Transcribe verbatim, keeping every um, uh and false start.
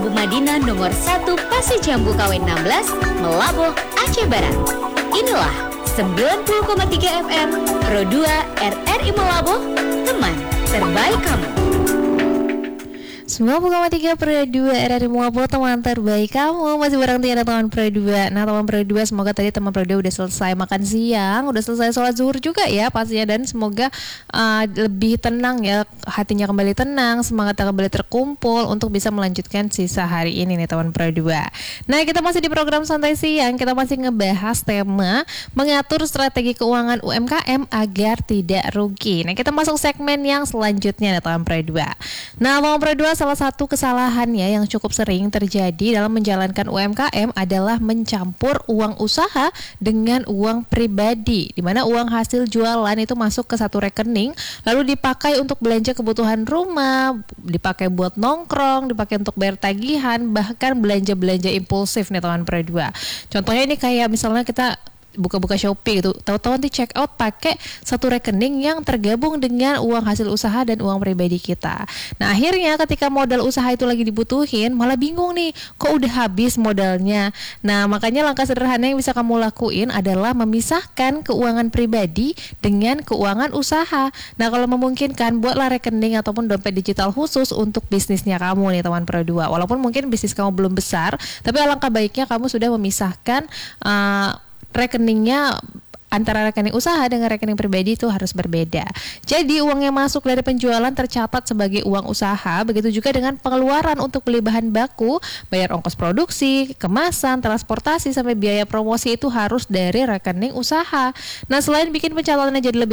Abu Madinah nomor satu Pasir Jambu K W enam belas, Melaboh, Aceh Barat. Inilah sembilan puluh koma tiga F M Pro dua R R I Melaboh, teman terbaik kamu. sembilan puluh koma tiga Pro dua R R I Melaboh, teman terbaik kamu. Masih bareng Tiana teman Pro dua. Nah teman Pro dua, semoga tadi teman Pro dua udah selesai makan siang, udah selesai sholat zuhur juga ya pastinya. Dan semoga uh, lebih tenang ya, hatinya kembali tenang, semangatnya kembali terkumpul untuk bisa melanjutkan sisa hari ini nih teman Pro dua. Nah kita masih di program Santai Siang, kita masih ngebahas tema mengatur strategi keuangan U M K M agar tidak rugi. Nah kita masuk segmen yang selanjutnya nih teman Pro dua. Nah teman Pro dua, salah satu kesalahannya yang cukup sering terjadi dalam menjalankan U M K M adalah mencampur uang usaha dengan uang pribadi, di mana uang hasil jualan itu masuk ke satu rekening lalu dipakai untuk belanja kebutuhan rumah, dipakai buat nongkrong, dipakai untuk bayar tagihan, bahkan belanja-belanja impulsif nih teman Pro dua. Contohnya ini kayak misalnya kita buka-buka Shopee gitu, tahu-tahu nanti check out pakai satu rekening yang tergabung dengan uang hasil usaha dan uang pribadi kita. Nah akhirnya ketika modal usaha itu lagi dibutuhin, malah bingung nih, kok udah habis modalnya. Nah makanya langkah sederhana yang bisa kamu lakuin adalah memisahkan keuangan pribadi dengan keuangan usaha. Nah kalau memungkinkan, buatlah rekening ataupun dompet digital khusus untuk bisnisnya kamu nih teman Pro dua. Walaupun mungkin bisnis kamu belum besar, tapi alangkah baiknya kamu sudah memisahkan uh, rekeningnya antara rekening usaha dengan rekening pribadi itu harus berbeda. Jadi uang yang masuk dari penjualan tercatat sebagai uang usaha, begitu juga dengan pengeluaran untuk beli bahan baku, bayar ongkos produksi, kemasan, transportasi sampai biaya promosi itu harus dari rekening usaha. Nah selain bikin pencatatannya jadi lebih